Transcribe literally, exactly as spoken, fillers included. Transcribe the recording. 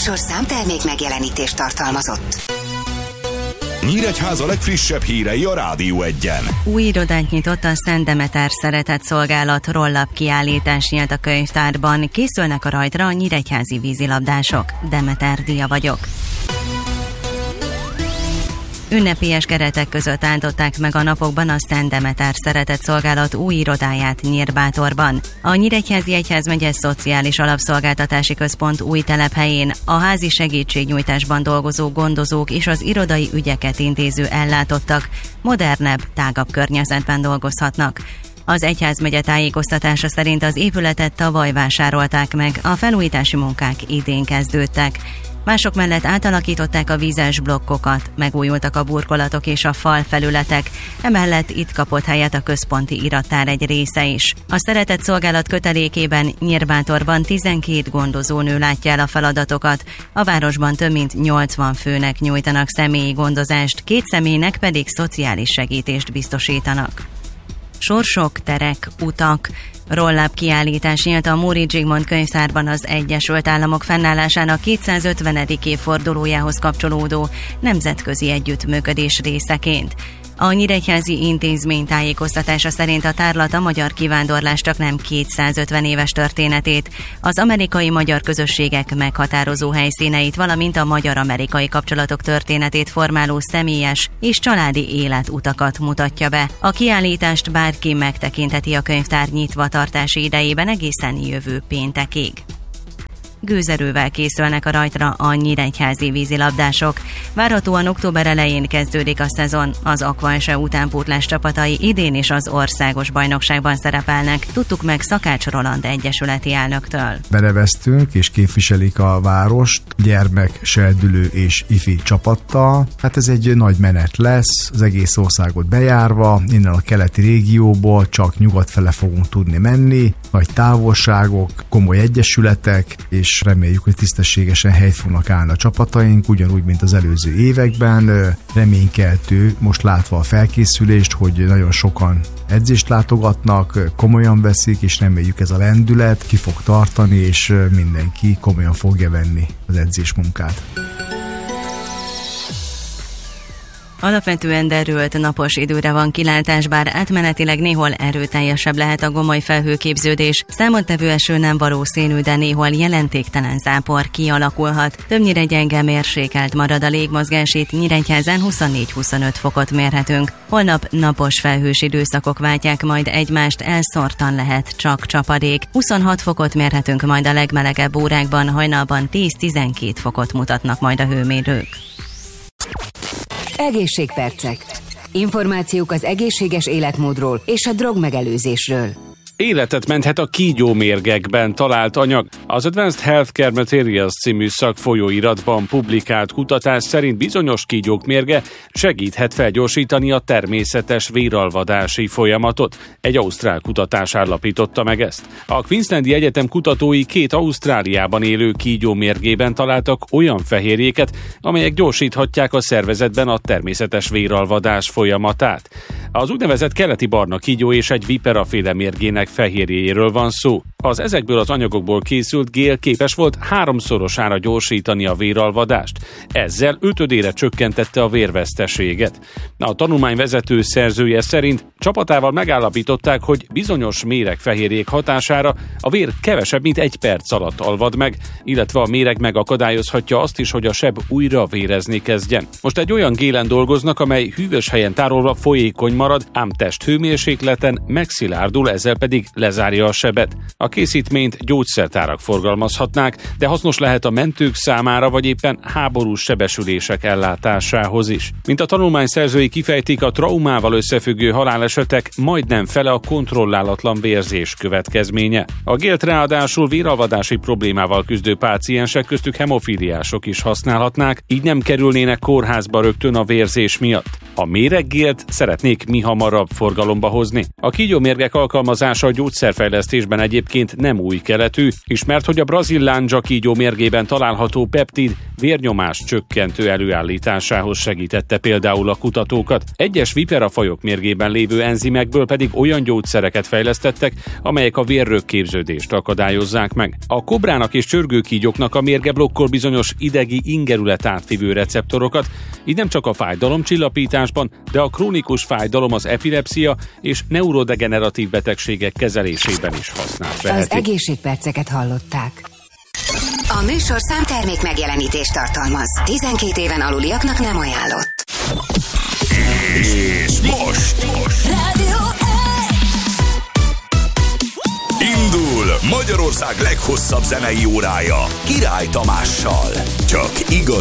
szokásos számtermék megjelenítést tartalmazott. Nyíregyháza legfrissebb hírei a Rádió Egyen. Új irodát nyitott a Szent Demeter Szeretetszolgálat, rollap kiállítás nyílt a könyvtárban. Készülnek a rajtra a nyíregyházi vízilabdások. Demeter Dia vagyok. Ünnepélyes keretek között áldották meg a napokban a Szent Demeter Szeretetszolgálat új irodáját Nyírbátorban. A Nyíregyházi Egyházmegye Szociális Alapszolgáltatási Központ új telephelyén a házi segítségnyújtásban dolgozó gondozók és az irodai ügyeket intéző ellátottak modernebb, tágabb környezetben dolgozhatnak. Az egyházmegye tájékoztatása szerint az épületet tavaly vásárolták meg, a felújítási munkák idén kezdődtek. Mások mellett átalakították a vízes blokkokat, megújultak a burkolatok és a falfelületek, emellett itt kapott helyet a központi irattár egy része is. A Szeretetszolgálat kötelékében Nyírbátorban tizenkét gondozónő látja el a feladatokat, a városban több mint nyolcvan főnek nyújtanak személyi gondozást, két személynek pedig szociális segítést biztosítanak. Sorsok, terek, utak. Rollap kiállítás nyílt a Móri Zsigmond könyvtárban az Egyesült Államok fennállásának kétszázötvenedik évfordulójához kapcsolódó nemzetközi együttműködés részeként. A nyíregyházi intézmény tájékoztatása szerint a tárlat a magyar kivándorlás csak nem kétszázötven éves történetét, az amerikai-magyar közösségek meghatározó helyszíneit, valamint a magyar-amerikai kapcsolatok történetét formáló személyes és családi életutakat mutatja be. A kiállítást bárki megtekintheti a könyvtár nyitva tartási idejében egészen jövő péntekig. Gőzerővel készülnek a rajtra a nyíregyházi vízilabdások. Várhatóan október elején kezdődik a szezon. Az Aqua-Ese utánpótlás csapatai idén is az országos bajnokságban szerepelnek. Tudtuk meg Szakács Roland egyesületi elnöktől. Beneveztünk és képviselik a várost gyermek, serdülő és ifi csapattal. Hát ez egy nagy menet lesz, az egész országot bejárva, innen a keleti régióból csak nyugat fele fogunk tudni menni. Nagy távolságok, komoly egyesületek, és reméljük, hogy tisztességesen helyt fognak állni a csapataink, ugyanúgy, mint az előző években. Reménykeltő, most látva a felkészülést, hogy nagyon sokan edzést látogatnak, komolyan veszik, és reméljük ez a lendület ki fog tartani, és mindenki komolyan fogja venni az edzésmunkát. Alapvetően derült napos időre van kilátás, bár átmenetileg néhol erőteljesebb lehet a gomoly felhőképződés. Számottevő eső nem valószínű, de néhol jelentéktelen zápor kialakulhat. Többnyire gyenge mérsékelt marad a légmozgás, itt Nyíregyházán huszonnégy-huszonöt fokot mérhetünk. Holnap napos felhős időszakok váltják majd egymást, elszórtan lehet csak csapadék. huszonhat fokot mérhetünk majd a legmelegebb órákban, hajnalban tíz-tizenkét fokot mutatnak majd a hőmérők. Egészségpercek. Információk az egészséges életmódról és a drogmegelőzésről. Életet menthet a kígyómérgekben talált anyag. Az Advanced Healthcare Materials című szakfolyóiratban publikált kutatás szerint bizonyos kígyók mérge segíthet felgyorsítani a természetes véralvadási folyamatot. Egy ausztrál kutatás állapította meg ezt. A Queenslandi Egyetem kutatói két Ausztráliában élő kígyó mérgében találtak olyan fehérjéket, amelyek gyorsíthatják a szervezetben a természetes véralvadás folyamatát. Az úgynevezett keleti barna kígyó és egy viperaféle mérgének fehérjéjéről van szó. Az ezekből az anyagokból készült gél képes volt háromszorosára gyorsítani a véralvadást. Ezzel ötödére csökkentette a vérveszteséget. A tanulmány vezető szerzője szerint csapatával megállapították, hogy bizonyos méregfehérjék hatására a vér kevesebb, mint egy perc alatt alvad meg, illetve a méreg megakadályozhatja azt is, hogy a seb újra vérezni kezdjen. Most egy olyan gélen dolgoznak, amely hűvös helyen tárolva folyékony marad, ám testhőmérsékleten megszilárdul, ezzel pedig lezárja a sebet. A készítményt gyógyszertárak forgalmazhatnák, de hasznos lehet a mentők számára, vagy éppen háborús sebesülések ellátásához is. Mint a tanulmány szerzői kifejtik, a traumával összefüggő halálesetek majdnem fele a kontrollálatlan vérzés következménye. A gélt ráadásul véralvadási problémával küzdő páciensek, köztük hemofíliások is használhatnák, így nem kerülnének kórházba rögtön a vérzés miatt. A méreggélt szeretnék mihamarabb forgalomba hozni. A kígyómérgek alkalmazása a gyógyszerfejlesztésben egyébként nem új keletű, ismert, hogy a brazil lándzsa kígyómérgében található peptid vérnyomás csökkentő előállításához segítette például a kutatókat. Egyes viperafajok mérgében lévő enzimekből pedig olyan gyógyszereket fejlesztettek, amelyek a vérrögképződést akadályozzák meg. A kobrának és csörgőkígyóknak a mérge blokkol bizonyos idegi ingerület átvivő receptorokat, így nem csak a fájdalomcsillapításban, de a krónikus fájdalom, az epilepszia és neurodegeneratív betegségek kezelésében is használt veheti. Az egészségperceket hallották. A műsor számtermék megjelenítést tartalmaz. tizenkét éven aluliaknak nem ajánlott. És most, most. Rádió indul Magyarország leghosszabb zenei órája Király Tamással. Csak igaz